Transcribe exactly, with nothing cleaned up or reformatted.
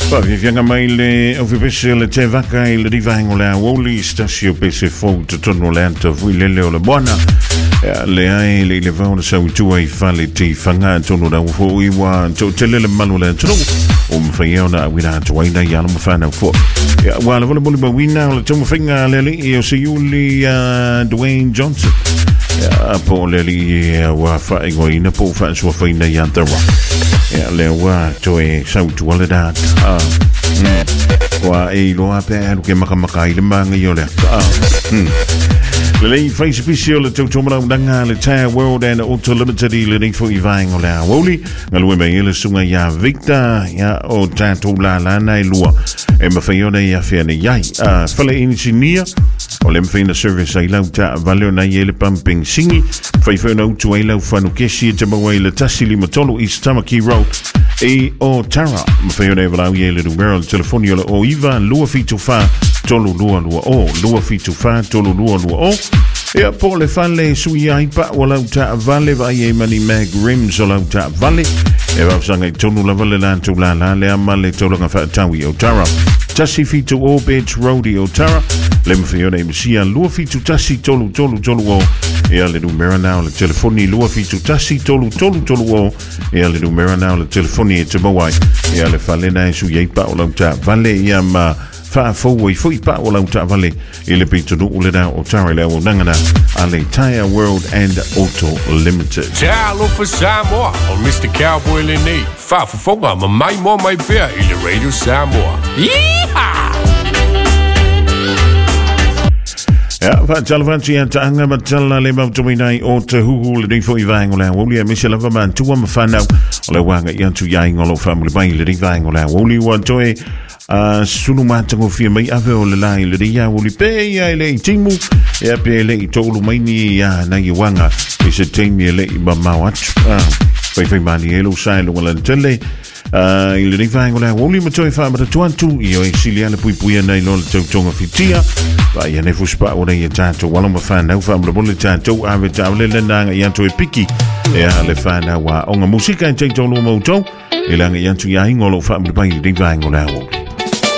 Well, if you're mail of official Tevaka, il rivangola, Woli, Stasio Pese Fog, Tonolanta, Vilele, la Buona, le ai, le levano, so tu ai falli, Fanga, Tono, we want to tell them Manula, um, Fiona, without Waina, Yanam fan of four. While available, but we now, Tom Finger, Lily, Yuli, Dwayne Johnson. Paul Lily, Wafa, in a poor fans were finding the Yantara. Ya le wa toe sautu wala dat ah wa e lo ape ke makamaka ile manga yole ah le face official to to mara danga le tire world and auto limited le for ivang ola woli ngalwe me ile sunga ya Victor ya o tanto la la na lua e mafayona ya fene yai ah fale engineer Olem fina service ai lau ta valeo na yele pumping singi fai fena utu ai lau whanu kesi te mawai le tasili matolo East Tamaki Road e o Tara mawhai ona ewa lau yele numero telefoni ola o iwa lua fitu fa tolu lua lua o lua fitu fa tolu lua lua o ea po le fale sui ai pa o lau ta vale vai e mani mag rims o lau ta vale e wau sanga i tonu la vale la tu la la le amale tolu nga wha tawi o Tara Tasi fitu o Beds Road o Tara le mawhiona i misia lua fitu tasi tolu tolu tolu o ea le numera nao le telefoni lua fitu tasi tolu tolu tolu o ea le numera nao le telefoni e te mawai ea le fale na e su yei pa o lau ta vale ia ma fa fo i fo i pa o lau ta vale i le pitu nu ule na o Tara le o nangana a le Tire World and Auto Limited. Talo for Samoa o Mister Cowboy le nei fa fo fonga ma mai mo mai bea i le Radio Samoa. Yeehaw! Ja, van Talvanti en Tanga Matala le Mautominai o te huhu le ni fo i vaengo la woli a Michelle Vaman tu am fanau o le wanga i antu yaingo lo family bai le ni vaengo la woli wa toe a sunu matango fia mai ave o le lai le ya woli pe ya le timu ya pe le tolu mai ni ya na i wanga i se temi le i mamawat fai fai mani elo sai lo la tele Uh, il ni vaengo la woli ma toe fa ma tuantu i o i silia le pui pui nei lo le tonga fitia va ia ne fuspa o nei tato wala ma fa na fa ma le tato ave tau le nanga ia to e piki e le fa na wa onga musika en tato lo mo to e langa ia tu ia ingolo fa ma bai ni vaengo la woli